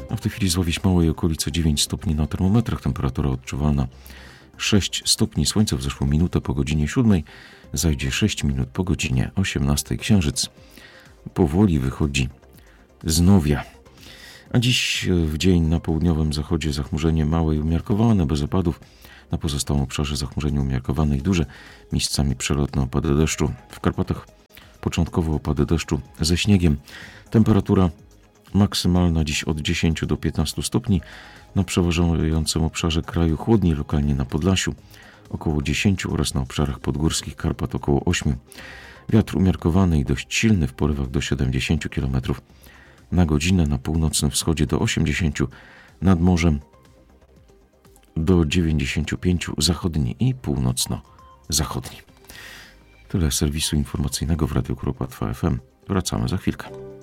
A w tej chwili Zławiś Małej okolice 9 stopni na termometrach, temperatura odczuwalna 6 stopni, słońce wzeszło minutę po godzinie 7, zajdzie 6 minut po godzinie 18. Księżyc powoli wychodzi z nowia. A dziś w dzień na południowym zachodzie zachmurzenie małe i umiarkowane, bez opadów. Na pozostałym obszarze zachmurzenie umiarkowane i duże, miejscami przelotne opady deszczu. W Karpatach początkowo opady deszczu ze śniegiem. Temperatura maksymalna dziś od 10 do 15 stopni. Na przeważającym obszarze kraju chłodniej, lokalnie na Podlasiu około 10 oraz na obszarach podgórskich Karpat około 8. Wiatr umiarkowany i dość silny w porywach do 70 km na godzinę, na północnym wschodzie do 80, nad morzem do 95, zachodni i północno-zachodni. Tyle serwisu informacyjnego w Radiu Kuropatwa FM. Wracamy za chwilkę.